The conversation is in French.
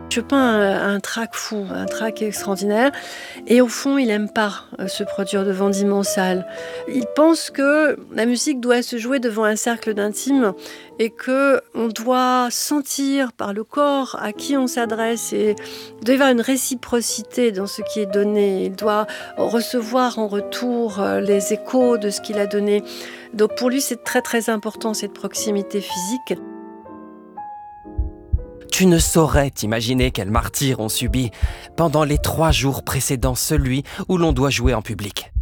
Chopin a un trac fou, un trac extraordinaire. Et au fond, il n'aime pas se produire devant d'immenses salles. Il pense que la musique doit se jouer devant un cercle d'intimes et qu'on doit sentir par le corps à qui on s'adresse. Et il doit y avoir une réciprocité dans ce qui est donné. Il doit recevoir en retour les échos de ce qu'il a donné. Donc pour lui, c'est très très important cette proximité physique. Tu ne saurais t'imaginer quel martyre on subit pendant les 3 jours précédant celui où l'on doit jouer en public.